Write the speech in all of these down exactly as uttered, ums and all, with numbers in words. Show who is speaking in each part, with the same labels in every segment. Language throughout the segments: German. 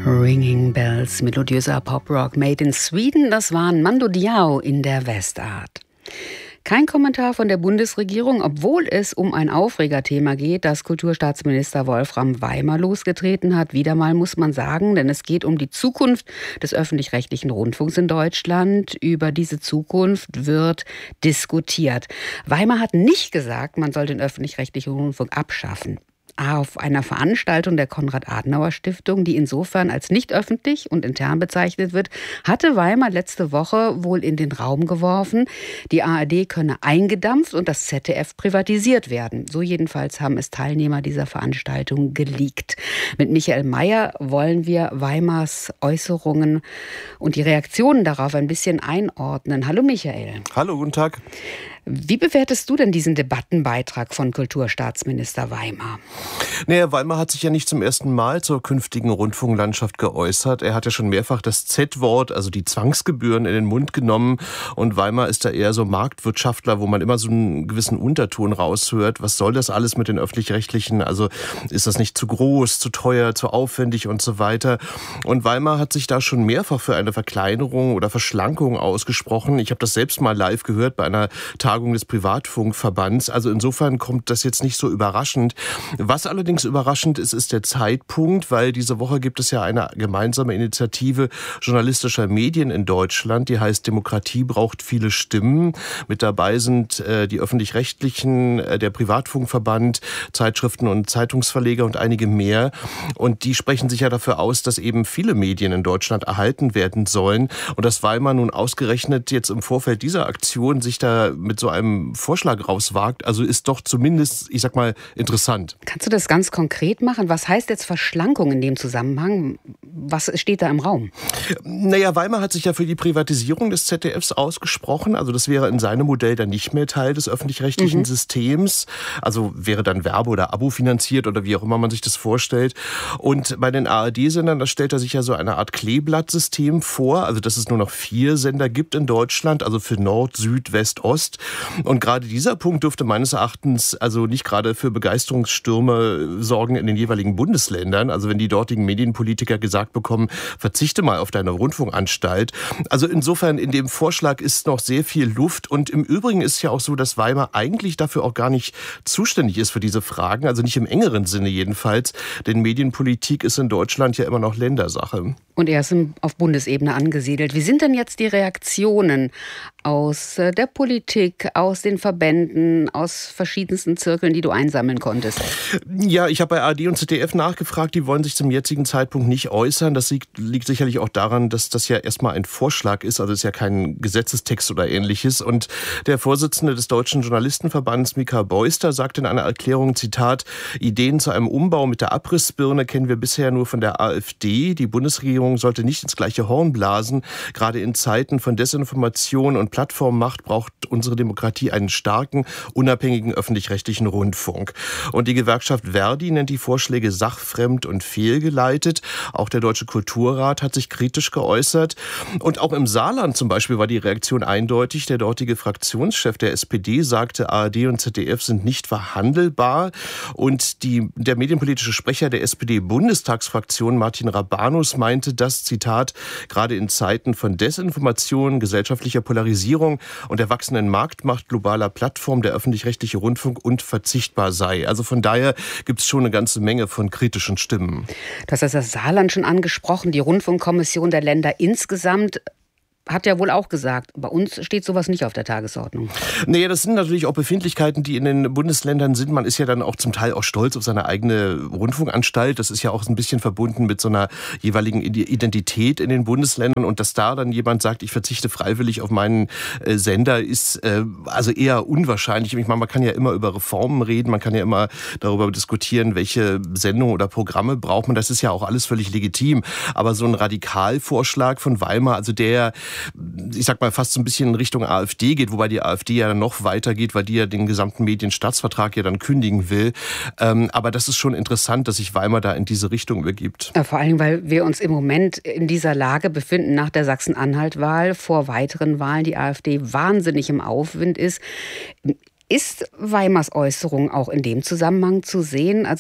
Speaker 1: Ringing Bells, melodiöser Pop-Rock made in Sweden, das waren Mando Diao in der Westart. Kein Kommentar von der Bundesregierung, obwohl es um ein Aufregerthema geht, das Kulturstaatsminister Wolfram Weimar losgetreten hat. Wieder mal muss man sagen, denn es geht um die Zukunft des öffentlich-rechtlichen Rundfunks in Deutschland. Über diese Zukunft wird diskutiert. Weimar hat nicht gesagt, man soll den öffentlich-rechtlichen Rundfunk abschaffen. Auf einer Veranstaltung der Konrad-Adenauer-Stiftung, die insofern als nicht öffentlich und intern bezeichnet wird, hatte Weimar letzte Woche wohl in den Raum geworfen, die A R D könne eingedampft und das Z D F privatisiert werden. So jedenfalls haben es Teilnehmer dieser Veranstaltung geleakt. Mit Michael Mayer wollen wir Weimars Äußerungen und die Reaktionen darauf ein bisschen einordnen. Hallo Michael.
Speaker 2: Hallo, guten Tag.
Speaker 1: Wie bewertest du denn diesen Debattenbeitrag von Kulturstaatsminister Weimar?
Speaker 2: Naja, Weimar hat sich ja nicht zum ersten Mal zur künftigen Rundfunklandschaft geäußert. Er hat ja schon mehrfach das Z-Wort, also die Zwangsgebühren, in den Mund genommen. Und Weimar ist da eher so Marktwirtschaftler, wo man immer so einen gewissen Unterton raushört. Was soll das alles mit den Öffentlich-Rechtlichen? Also ist das nicht zu groß, zu teuer, zu aufwendig und so weiter? Und Weimar hat sich da schon mehrfach für eine Verkleinerung oder Verschlankung ausgesprochen. Ich habe das selbst mal live gehört bei einer Tagung des Privatfunkverbands. Also insofern kommt das jetzt nicht so überraschend. Was allerdings überraschend ist, ist der Zeitpunkt, weil diese Woche gibt es ja eine gemeinsame Initiative journalistischer Medien in Deutschland, die heißt Demokratie braucht viele Stimmen. Mit dabei sind äh, die Öffentlich-Rechtlichen, äh, der Privatfunkverband, Zeitschriften und Zeitungsverleger und einige mehr. Und die sprechen sich ja dafür aus, dass eben viele Medien in Deutschland erhalten werden sollen. Und dass Weimar nun ausgerechnet jetzt im Vorfeld dieser Aktion sich da mit so einem Vorschlag rauswagt, also ist doch zumindest, ich sag mal, interessant.
Speaker 1: Kannst du das ganz konkret machen? Was heißt jetzt Verschlankung in dem Zusammenhang? Was steht da im Raum?
Speaker 2: Naja, Weimar hat sich ja für die Privatisierung des Z D Fs ausgesprochen. Also das wäre in seinem Modell dann nicht mehr Teil des öffentlich-rechtlichen mhm. Systems. Also wäre dann Werbe- oder Abo finanziert oder wie auch immer man sich das vorstellt. Und bei den A R D-Sendern, da stellt er sich ja so eine Art Kleeblattsystem vor. Also dass es nur noch vier Sender gibt in Deutschland, also für Nord, Süd, West, Ost. Und gerade dieser Punkt dürfte meines Erachtens also nicht gerade für Begeisterungsstürme sorgen in den jeweiligen Bundesländern. Also wenn die dortigen Medienpolitiker gesagt bekommen, verzichte mal auf deine Rundfunkanstalt. Also insofern in dem Vorschlag ist noch sehr viel Luft. Und im Übrigen ist ja auch so, dass Weimar eigentlich dafür auch gar nicht zuständig ist für diese Fragen. Also nicht im engeren Sinne jedenfalls. Denn Medienpolitik ist in Deutschland ja immer noch Ländersache.
Speaker 1: Und er ist auf Bundesebene angesiedelt. Wie sind denn jetzt die Reaktionen aus der Politik, aus den Verbänden, aus verschiedensten Zirkeln, die du einsammeln konntest?
Speaker 2: Ja, ich habe bei A R D und Z D F nachgefragt, die wollen sich zum jetzigen Zeitpunkt nicht äußern. Das liegt, liegt sicherlich auch daran, dass das ja erstmal ein Vorschlag ist, also es ist ja kein Gesetzestext oder ähnliches. Und der Vorsitzende des Deutschen Journalistenverbands, Mika Beuster, sagt in einer Erklärung, Zitat, Ideen zu einem Umbau mit der Abrissbirne kennen wir bisher nur von der AfD. Die Bundesregierung sollte nicht ins gleiche Horn blasen. Gerade in Zeiten von Desinformation und Plattformmacht braucht unsere Demokratie einen starken, unabhängigen öffentlich-rechtlichen Rundfunk. Und die Gewerkschaft Verdi nennt die Vorschläge sachfremd und fehlgeleitet. Auch der Deutsche Kulturrat hat sich kritisch geäußert. Und auch im Saarland zum Beispiel war die Reaktion eindeutig. Der dortige Fraktionschef der S P D sagte, A R D und Z D F sind nicht verhandelbar. Und die, der medienpolitische Sprecher der S P D-Bundestagsfraktion, Martin Rabanus, meinte, dass, Zitat, gerade in Zeiten von Desinformation, gesellschaftlicher Polarisierung und der wachsenden Marktmacht globaler Plattformen der öffentlich-rechtliche Rundfunk unverzichtbar sei. Also von daher gibt es schon eine ganze Menge von kritischen Stimmen.
Speaker 1: Du hast das Saarland schon angesprochen, die Rundfunkkommission der Länder insgesamt hat ja wohl auch gesagt, bei uns steht sowas nicht auf der Tagesordnung.
Speaker 2: Naja, das sind natürlich auch Befindlichkeiten, die in den Bundesländern sind. Man ist ja dann auch zum Teil auch stolz auf seine eigene Rundfunkanstalt. Das ist ja auch ein bisschen verbunden mit so einer jeweiligen Identität in den Bundesländern. Und dass da dann jemand sagt, ich verzichte freiwillig auf meinen äh, Sender, ist äh, also eher unwahrscheinlich. Ich meine, man kann ja immer über Reformen reden, man kann ja immer darüber diskutieren, welche Sendungen oder Programme braucht man. Das ist ja auch alles völlig legitim. Aber so ein Radikalvorschlag von Weimar, also der ich sag mal, fast so ein bisschen in Richtung AfD geht, wobei die AfD ja dann noch weiter geht, weil die ja den gesamten Medienstaatsvertrag ja dann kündigen will. Ähm, aber das ist schon interessant, dass sich Weimar da in diese Richtung begibt.
Speaker 1: Vor allem, weil wir uns im Moment in dieser Lage befinden, nach der Sachsen-Anhalt-Wahl, vor weiteren Wahlen, die AfD wahnsinnig im Aufwind ist. Ist Weimars Äußerung auch in dem Zusammenhang zu sehen? Also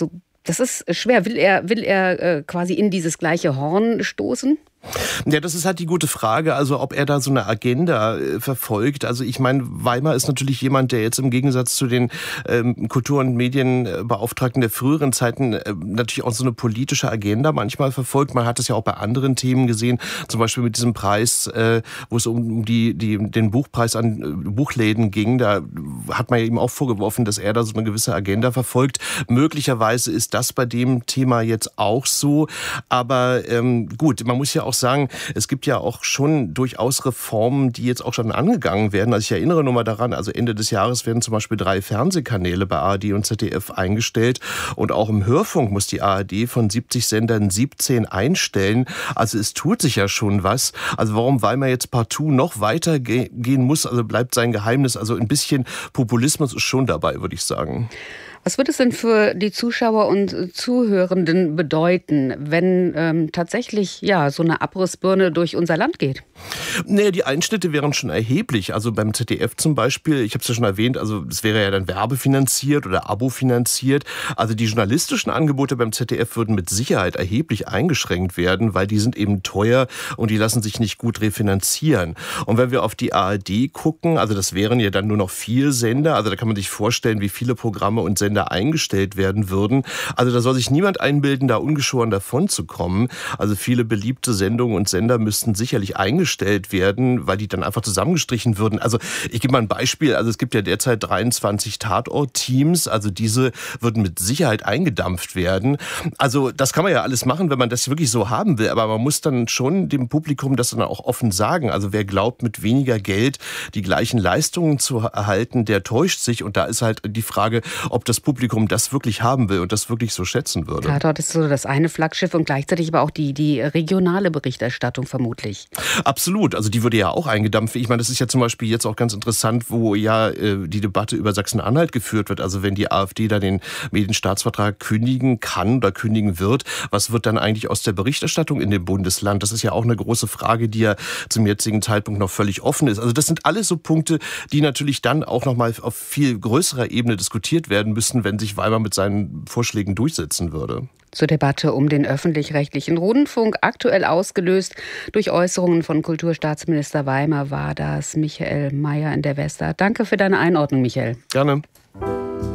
Speaker 1: Das ist schwer. Will er, will er äh, quasi in dieses gleiche Horn stoßen?
Speaker 2: Ja, das ist halt die gute Frage, also ob er da so eine Agenda äh, verfolgt. Also ich meine, Weimar ist natürlich jemand, der jetzt im Gegensatz zu den ähm, Kultur- und Medienbeauftragten der früheren Zeiten äh, natürlich auch so eine politische Agenda manchmal verfolgt. Man hat es ja auch bei anderen Themen gesehen, zum Beispiel mit diesem Preis, äh, wo es um die, die, den Buchpreis an äh, Buchläden ging. Da hat man ja ihm auch vorgeworfen, dass er da so eine gewisse Agenda verfolgt. Möglicherweise ist das bei dem Thema jetzt auch so. Aber ähm, gut, man muss ja auch sagen, es gibt ja auch schon durchaus Reformen, die jetzt auch schon angegangen werden. Also ich erinnere nur mal daran, also Ende des Jahres werden zum Beispiel drei Fernsehkanäle bei A R D und Z D F eingestellt und auch im Hörfunk muss die A R D von siebzig Sendern siebzehn einstellen. Also es tut sich ja schon was. Also warum Weimar jetzt partout noch weiter ge- gehen muss, also bleibt sein Geheimnis. Also ein bisschen Populismus ist schon dabei, würde ich sagen.
Speaker 1: Was wird es denn für die Zuschauer und Zuhörenden bedeuten, wenn ähm, tatsächlich ja so eine Abrissbirne durch unser Land geht?
Speaker 2: Nee, die Einschnitte wären schon erheblich. Also beim Z D F zum Beispiel, ich habe es ja schon erwähnt, also es wäre ja dann werbefinanziert oder abofinanziert. Also die journalistischen Angebote beim Z D F würden mit Sicherheit erheblich eingeschränkt werden, weil die sind eben teuer und die lassen sich nicht gut refinanzieren. Und wenn wir auf die A R D gucken, also das wären ja dann nur noch vier Sender, also da kann man sich vorstellen, wie viele Programme und Sender eingestellt werden würden. Also da soll sich niemand einbilden, da ungeschoren davon zu kommen. Also viele beliebte Sendungen und Sender müssten sicherlich eingestellt werden, weil die dann einfach zusammengestrichen würden. Also ich gebe mal ein Beispiel. Also es gibt ja derzeit dreiundzwanzig Tatort-Teams. Also diese würden mit Sicherheit eingedampft werden. Also das kann man ja alles machen, wenn man das wirklich so haben will. Aber man muss dann schon dem Publikum das dann auch offen sagen. Also wer glaubt, mit weniger Geld die gleichen Leistungen zu erhalten, der täuscht sich. Und da ist halt die Frage, ob das Publikum das wirklich haben will und das wirklich so schätzen würde.
Speaker 1: Tatort ist so das eine Flaggschiff und gleichzeitig aber auch die, die regionale Berichterstattung vermutlich.
Speaker 2: Absolut, also die würde ja auch eingedampft. Ich meine, das ist ja zum Beispiel jetzt auch ganz interessant, wo ja äh, die Debatte über Sachsen-Anhalt geführt wird. Also wenn die AfD da den Medienstaatsvertrag kündigen kann oder kündigen wird, was wird dann eigentlich aus der Berichterstattung in dem Bundesland? Das ist ja auch eine große Frage, die ja zum jetzigen Zeitpunkt noch völlig offen ist. Also das sind alles so Punkte, die natürlich dann auch noch mal auf viel größerer Ebene diskutiert werden müssen, wenn sich Weimar mit seinen Vorschlägen durchsetzen würde.
Speaker 1: Zur Debatte um den öffentlich-rechtlichen Rundfunk, aktuell ausgelöst durch Äußerungen von Kulturstaatsminister Weimar, war das Michael Mayer in der Westart. Danke für deine Einordnung, Michael.
Speaker 2: Gerne.